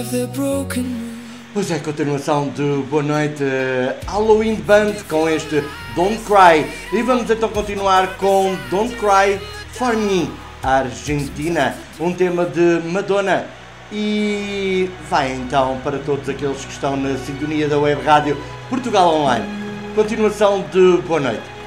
Pois é, continuação de Boa Noite Halloween Band com este Don't Cry. E vamos então continuar com Don't Cry For Me, Argentina, um tema de Madonna. E vai então para todos aqueles que estão na sintonia da Web Rádio Portugal Online. Continuação de Boa Noite.